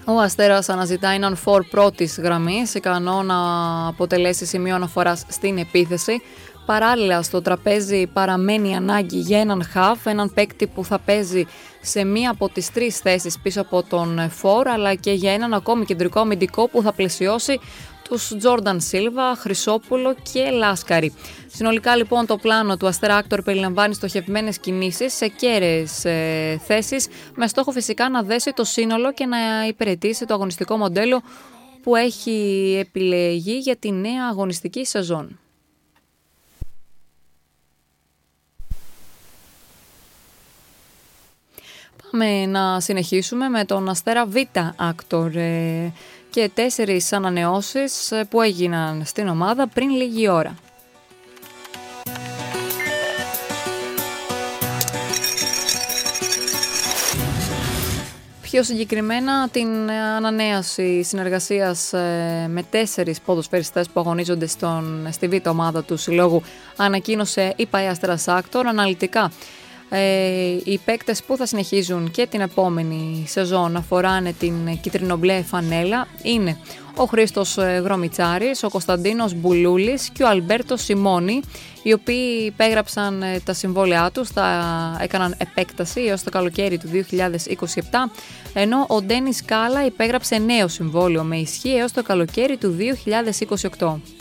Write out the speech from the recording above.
Ο Αστέρας αναζητά έναν φορ πρώτης γραμμής, ικανό να αποτελέσει σημείο αναφοράς στην επίθεση. Παράλληλα στο τραπέζι παραμένει ανάγκη για έναν χαφ, έναν παίκτη που θα παίζει σε μία από τις τρεις θέσεις πίσω από τον φορ, αλλά και για έναν ακόμη κεντρικό αμυντικό που θα πλαισιώσει τους Τζόρνταν Σίλβα, Χρυσόπουλο και Λάσκαρη. Συνολικά λοιπόν το πλάνο του Αστέρα Άκτορ περιλαμβάνει στοχευμένες κινήσεις σε κέραιες θέσεις, με στόχο φυσικά να δέσει το σύνολο και να υπηρετήσει το αγωνιστικό μοντέλο που έχει επιλεγεί για τη νέα αγωνιστική σεζόν. Πάμε να συνεχίσουμε με τον Αστέρα Β Άκτορ και 4 ανανεώσεις που έγιναν στην ομάδα πριν λίγη ώρα. Πιο συγκεκριμένα την ανανέωση συνεργασίας με 4 ποδοσφαιριστές που αγωνίζονται στη Β' ομάδα του συλλόγου ανακοίνωσε η ΠΑΕ Αστέρας Άκτορ. Αναλυτικά οι παίκτες που θα συνεχίζουν και την επόμενη σεζόν να φοράνε την κίτρινο-μπλε φανέλα είναι ο Χρήστος Γρομιτσάρης, ο Κωνσταντίνος Μπουλούλης και ο Αλμπέρτο Σιμώνη, οι οποίοι υπέγραψαν τα συμβόλαιά τους, έκαναν επέκταση έως το καλοκαίρι του 2027, ενώ ο Ντένις Κάλα υπέγραψε νέο συμβόλαιο με ισχύ έως το καλοκαίρι του 2028.